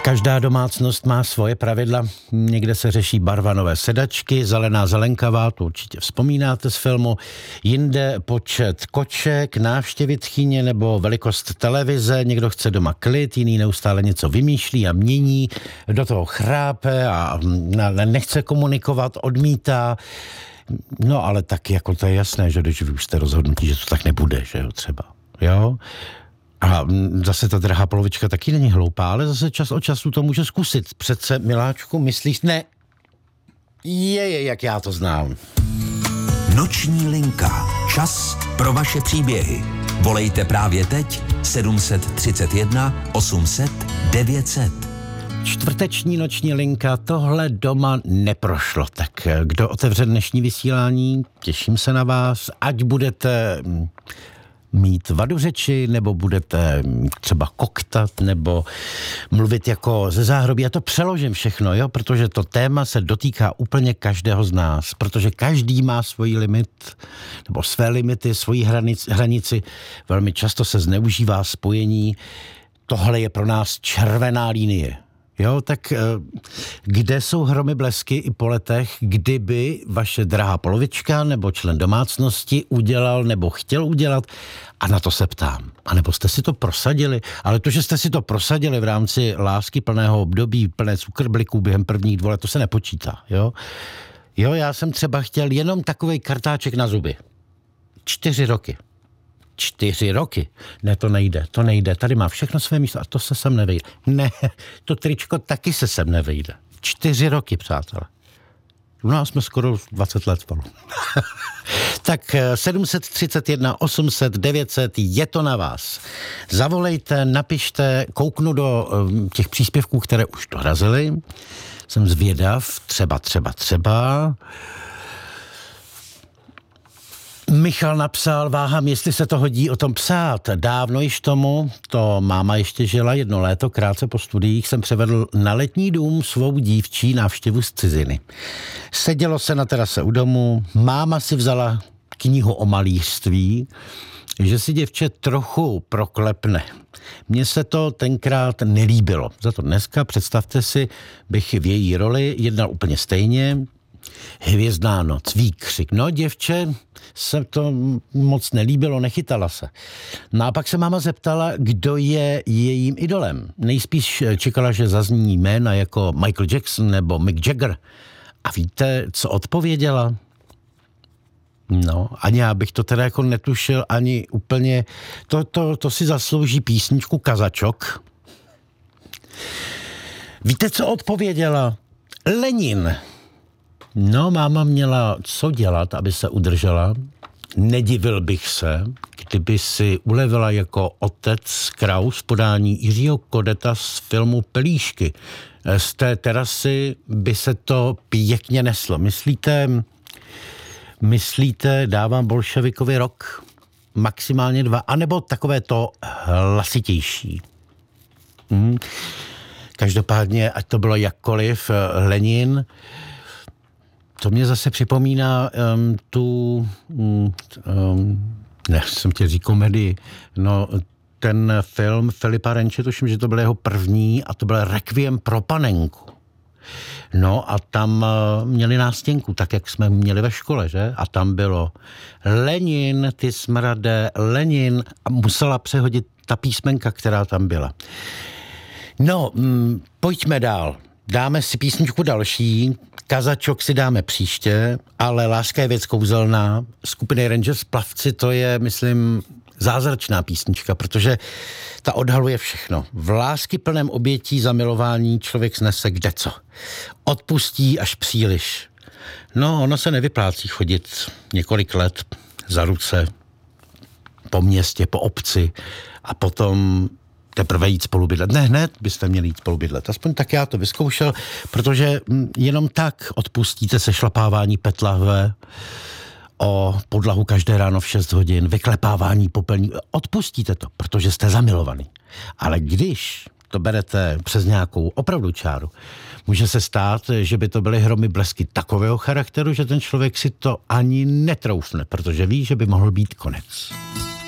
Každá domácnost má svoje pravidla. Někde se řeší barva nové sedačky, zelená zelenkavá, to určitě vzpomínáte z filmu. Jinde počet koček, návštěvy tchyně nebo velikost televize. Někdo chce doma klid, jiný neustále něco vymýšlí a mění. Do toho chrápe a nechce komunikovat, odmítá. No ale tak jako to je jasné, že když vy už jste rozhodnutí, že to tak nebude, že jo, třeba. Jo? A zase ta drahá polovička taky není hloupá, ale zase čas od času to může zkusit. Přece, miláčku, myslíš, ne? Jak já to znám. Noční linka. Čas pro vaše příběhy. Volejte právě teď 731 800 900. Čtvrteční noční linka, tohle doma neprošlo. Tak kdo otevře dnešní vysílání, těším se na vás, ať budete mít vadu řeči, nebo budete třeba koktat, nebo mluvit jako ze záhrobí. Já to přeložím všechno, jo, protože to téma se dotýká úplně každého z nás, protože každý má svůj limit, nebo své limity, svoji hranici. Velmi často se zneužívá spojení. Tohle je pro nás červená linie. Jo, tak kde jsou hromy blesky i po letech, kdyby vaše drahá polovička nebo člen domácnosti udělal nebo chtěl udělat? A na to se ptám. A nebo jste si to prosadili? Ale to, že jste si to prosadili v rámci lásky plného období, plné cukrblíků během prvních 2 let, to se nepočítá. Jo, já jsem třeba chtěl jenom takovej kartáček na zuby. 4 roky. 4 roky. Ne, to nejde. Tady má všechno své místo a to se sem nevejde. Ne, to tričko taky se sem nevejde. 4 roky, přátelé. No a jsme skoro 20 let spolu. Tak 731 800 900, je to na vás. Zavolejte, napište, kouknu do těch příspěvků, které už dorazily. Jsem zvědav, třeba. Michal napsal, váhám, jestli se to hodí o tom psát. Dávno již tomu, to máma ještě žila 1 léto, krátce po studiích, jsem převedl na letní dům svou dívčí návštěvu z ciziny. Sedělo se na terase u domu, máma si vzala knihu o malířství, že si děvče trochu proklepne. Mně se to tenkrát nelíbilo. Za to dneska, představte si, bych v její roli jednal úplně stejně. Hvězdná noc, výkřik. No, děvče se to moc nelíbilo, nechytala se. No a pak se máma zeptala, kdo je jejím idolem. Nejspíš čekala, že zazní jména jako Michael Jackson nebo Mick Jagger. A víte, co odpověděla? No, ani já bych to teda jako netušil, ani úplně. To si zaslouží písničku Kazačok. Víte, co odpověděla? Lenin. No, máma měla co dělat, aby se udržela. Nedivil bych se, kdyby si ulevila jako otec Kraus podání Jiřího Kodeta z filmu Pelíšky. Z té terasy by se to pěkně neslo. Myslíte, dávám bolševikovi rok, maximálně 2, anebo takové to hlasitější. Každopádně, ať to bylo jakkoliv, Lenin. To mě zase připomíná jsem chtěl říct komedii, no ten film Filipa Renče, tuším, že to byl jeho první a to byl Requiem pro panenku. No a tam měli nástěnku, tak jak jsme měli ve škole, že? A tam bylo Lenin, ty smrade, Lenin a musela přehodit ta písmenka, která tam byla. No, pojďme dál. Dáme si písničku další, Kazačok si dáme příště, ale Láska je věc kouzelná. Skupiny Rangers Plavci, to je, myslím, zázračná písnička, protože ta odhaluje všechno. V lásky plném obětí zamilování člověk snese kdeco. Odpustí až příliš. No, ono se nevyplácí chodit několik let za ruce po městě, po obci a potom teprve jít spolu bydlet. Ne, hned byste měli jít spolu bydlet. Aspoň tak já to vyzkoušel, protože jenom tak odpustíte sešlapávání petlahve o podlahu každé ráno v 6 hodin, vyklepávání popelní. Odpustíte to, protože jste zamilovaný. Ale když to berete přes nějakou opravdu čáru, může se stát, že by to byly hromy blesky takového charakteru, že ten člověk si to ani netroufne, protože ví, že by mohl být konec.